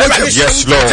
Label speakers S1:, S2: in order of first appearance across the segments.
S1: Yes, Lord.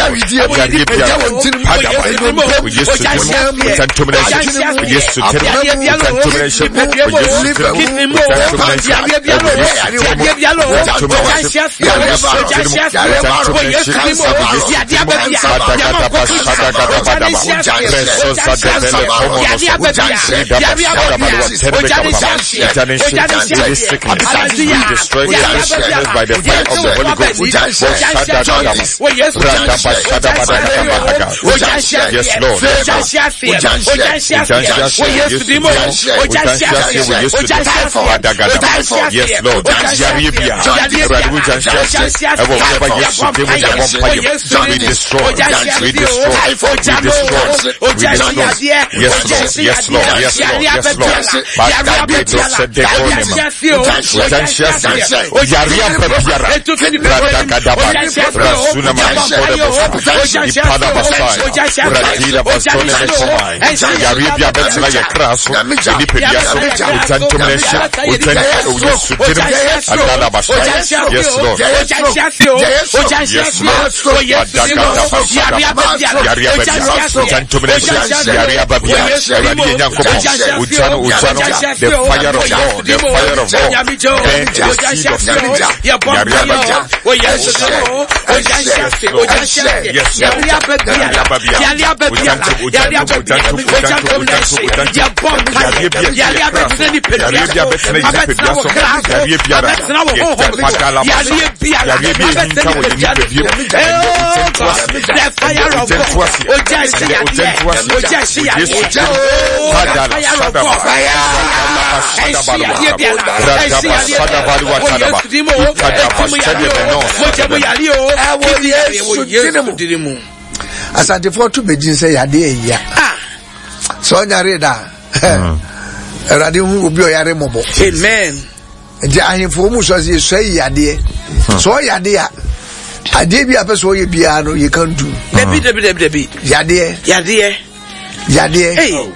S2: Asante for to be say yade ya. So nyare da. Erade hu obi oyare mobo.
S3: Amen.
S2: Nti ahemfo mu so say yade. So yade ya. Ade bi apeso ye bia no you can do.
S3: Debi. Yade. Hey.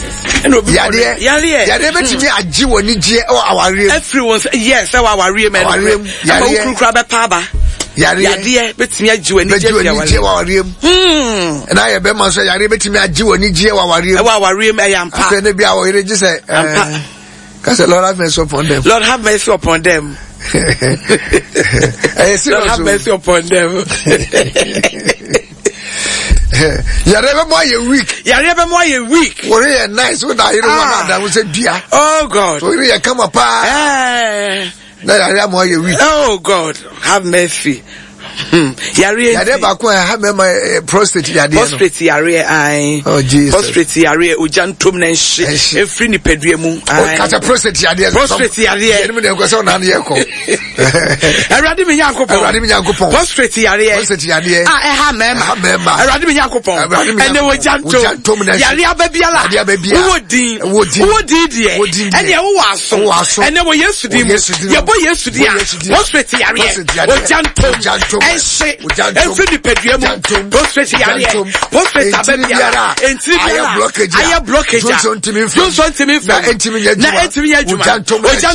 S2: Yade betimi agi woni gie aware.
S3: Everyone yes, aware man. Yade kura be paba. Yade betimi agi woni
S2: aware. Na ye be man so yade betimi agi woni gie aware.
S3: Aware me yampa.
S2: Se ne bia wo here gi say cause Lord have mercy upon them.
S3: Lord have mercy upon them. Lord have mercy upon them.
S2: Yarebe mo ye weak. Wore ye nice with that you want that we say bia.
S3: Oh God.
S2: So you come up na yarebe mo ye weak.
S3: Oh God, have mercy.
S2: Yare ba ko ha me my prostate yare no.
S3: Prostate yare ai.
S2: Oh Jesus.
S3: Prostate yare ojantom na nhye. Efri ni padua mu.
S2: Ai. Kata prostate yare.
S3: Prostate yare.
S2: Enu me ko so na na ye ko.
S3: Erade me Nyankopon. Prostate yare.
S2: Prostate yare.
S3: Ha mema. Erade me Nyankopon. Ene ojantom. Yare ababiala. Wodi die. Ene wo aso. Ene wo Yesu di mu. Ye bo Yesu di a. Prostate yare. Ojantom. Every pedua mu prostrate yare prostrate abia entiri
S2: blockage
S3: Johnson timi na entimi adwuma